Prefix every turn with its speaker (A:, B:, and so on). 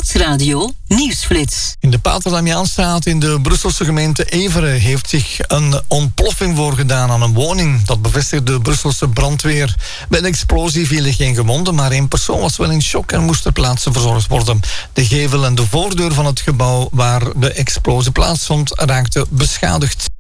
A: Stadsradio Nieuwsflits.
B: In de Pater Damiaanstraat in de Brusselse gemeente Everen heeft zich een ontploffing voorgedaan aan een woning. Dat bevestigt de Brusselse brandweer. Bij de explosie vielen geen gewonden, maar één persoon was wel in shock en moest ter plaatse verzorgd worden. De gevel en de voordeur van het gebouw waar de explosie plaatsvond raakten beschadigd.